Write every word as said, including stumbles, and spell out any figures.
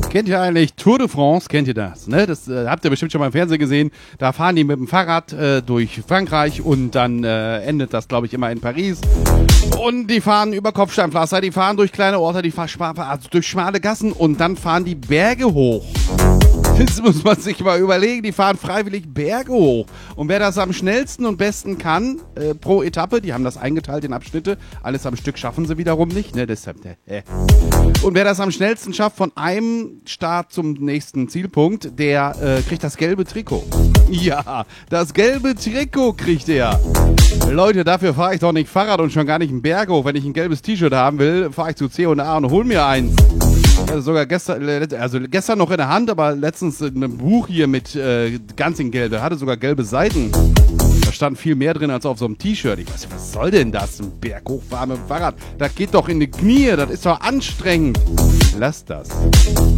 Kennt ihr eigentlich Tour de France? Kennt ihr das? Ne? Das äh, habt ihr bestimmt schon mal im Fernsehen gesehen. Da fahren die mit dem Fahrrad äh, durch Frankreich und dann äh, endet das, glaube ich, immer in Paris. Und die fahren über Kopfsteinpflaster, die fahren durch kleine Orte, die fahren also durch schmale Gassen und dann fahren die Berge hoch. Das muss man sich mal überlegen. Die fahren freiwillig Berge hoch. Und wer das am schnellsten und besten kann, äh, pro Etappe, die haben das eingeteilt in Abschnitte, alles am Stück schaffen sie wiederum nicht. Ne? Deshalb, äh. Und wer das am schnellsten schafft, von einem Start zum nächsten Zielpunkt, der äh, kriegt das gelbe Trikot. Ja, das gelbe Trikot kriegt er. Leute, dafür fahre ich doch nicht Fahrrad und schon gar nicht einen Berg hoch. Wenn ich ein gelbes T-Shirt haben will, fahre ich zu C und A und hol mir eins. Also sogar gestern, also gestern noch in der Hand, aber letztens in einem Buch hier mit äh, ganz in Gelb. Der hatte sogar gelbe Seiten. Da stand viel mehr drin als auf so einem T-Shirt. Ich weiß nicht, was soll denn das? Ein Berg hochfahren mit dem Fahrrad. Das geht doch in die Knie. Das ist doch anstrengend. Lass das.